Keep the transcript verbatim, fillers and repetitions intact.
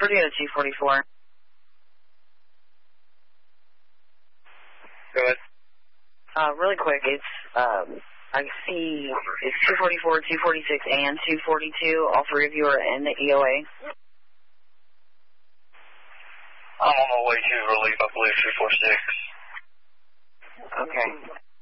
Purdue to two forty-four. Go ahead. Uh, really quick, it's, um, I see it's two forty-four, two forty-six, and two forty-two. All three of you are in the E O A. I'm on my way to relief, I believe, two forty-six. Okay.